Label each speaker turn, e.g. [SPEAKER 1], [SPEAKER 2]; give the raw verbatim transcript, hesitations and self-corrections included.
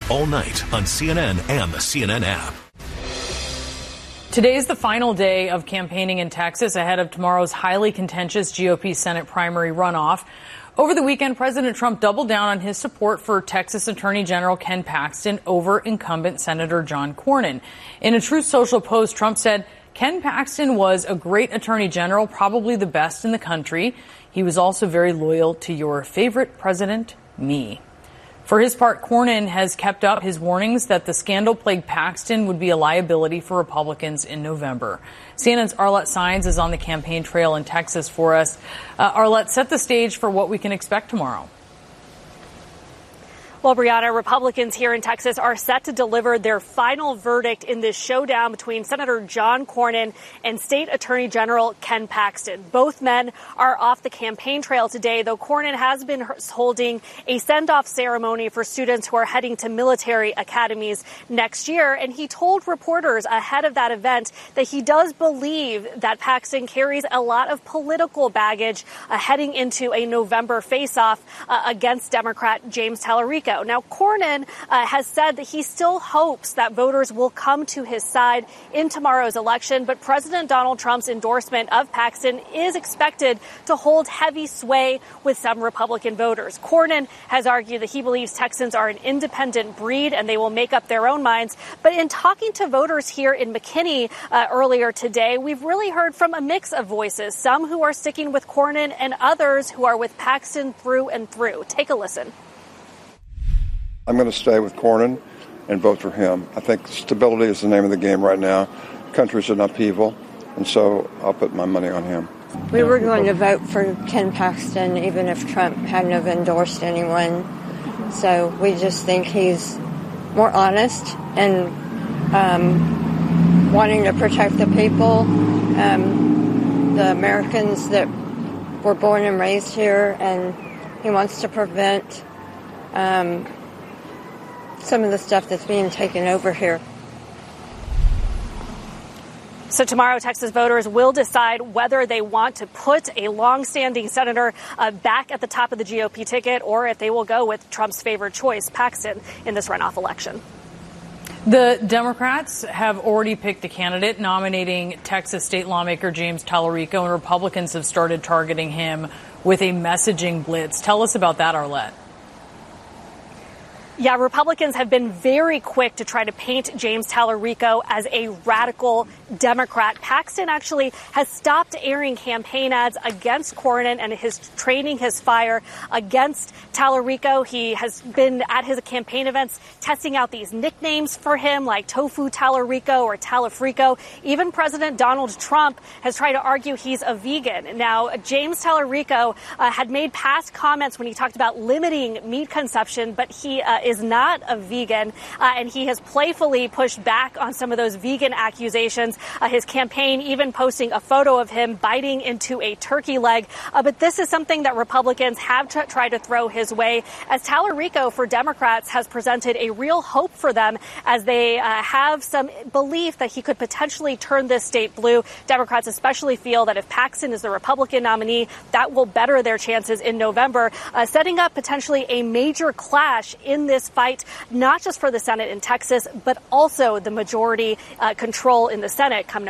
[SPEAKER 1] all night on C N N and the C N N app.
[SPEAKER 2] Today is the final day of campaigning in Texas ahead of tomorrow's highly contentious G O P Senate primary runoff. Over the weekend, President Trump doubled down on his support for Texas Attorney General Ken Paxton over incumbent Senator John Cornyn. In a Truth Social post, Trump said Ken Paxton was a great attorney general, probably the best in the country. He was also very loyal to your favorite president, me. For his part, Cornyn has kept up his warnings that the scandal-plagued Paxton would be a liability for Republicans in November. C N N's Arlette Saenz is on the campaign trail in Texas for us. Uh, Arlette, set the stage for what we can expect tomorrow.
[SPEAKER 3] Well, Brianna, Republicans here in Texas are set to deliver their final verdict in this showdown between Senator John Cornyn and State Attorney General Ken Paxton. Both men are off the campaign trail today, though Cornyn has been holding a send-off ceremony for students who are heading to military academies next year. And he told reporters ahead of that event that he does believe that Paxton carries a lot of political baggage uh, heading into a November face-off uh, against Democrat James Tallarico. Now, Cornyn uh, has said that he still hopes that voters will come to his side in tomorrow's election, but President Donald Trump's endorsement of Paxton is expected to hold heavy sway with some Republican voters. Cornyn has argued that he believes Texans are an independent breed and they will make up their own minds. But in talking to voters here in McKinney uh, earlier today, we've really heard from a mix of voices, some who are sticking with Cornyn and others who are with Paxton through and through. Take a listen.
[SPEAKER 4] I'm going to stay with Cornyn and vote for him. I think stability is the name of the game right now. The country's in upheaval, and so I'll put my money on him.
[SPEAKER 5] We were going to vote for Ken Paxton even if Trump hadn't have endorsed anyone. So we just think he's more honest and um, wanting to protect the people, um, the Americans that were born and raised here, and he wants to prevent um, some of the stuff that's being taken over here.
[SPEAKER 3] So tomorrow, Texas voters will decide whether they want to put a longstanding senator uh, back at the top of the G O P ticket or if they will go with Trump's favorite choice, Paxton, in this runoff election.
[SPEAKER 2] The Democrats have already picked a candidate nominating Texas state lawmaker James Tallarico, and Republicans have started targeting him with a messaging blitz. Tell us about that, Arlette.
[SPEAKER 3] Yeah, Republicans have been very quick to try to paint James Tallarico as a radical Democrat. Paxton actually has stopped airing campaign ads against Cornyn and is training his fire against Tallarico. He has been at his campaign events testing out these nicknames for him like Tofu Tallarico or Talafrico. Even President Donald Trump has tried to argue he's a vegan. Now, James Tallarico uh, had made past comments when he talked about limiting meat consumption, but he uh, is not a vegan, uh, and he has playfully pushed back on some of those vegan accusations. Uh, his campaign even posting a photo of him biting into a turkey leg. Uh, but this is something that Republicans have t- tried to throw his way, as Tallarico for Democrats has presented a real hope for them as they uh, have some belief that he could potentially turn this state blue. Democrats especially feel that if Paxton is the Republican nominee, that will better their chances in November, uh, setting up potentially a major clash in this fight, not just for the Senate in Texas, but also the majority uh, control in the Senate come